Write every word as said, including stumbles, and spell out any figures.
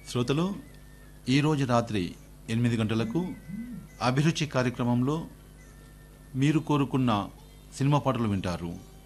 శ్రోతలు ఈరోజు రాత్రి ఎనిమిది గంటలకు అభిరుచి కార్యక్రమంలో మీరు కోరుకున్న సినిమా పాటలు వింటారు.